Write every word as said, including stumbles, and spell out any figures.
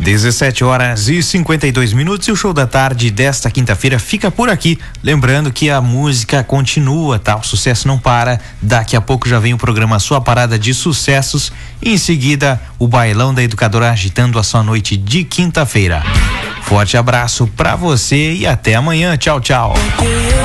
dezessete horas e cinquenta e dois minutos e o show da tarde desta quinta-feira fica por aqui. Lembrando que a música continua, tá? O sucesso não para. Daqui a pouco já vem o programa Sua Parada de Sucessos. E em seguida, o bailão da Educadora agitando a sua noite de quinta-feira. Forte abraço pra você e até amanhã. Tchau, tchau.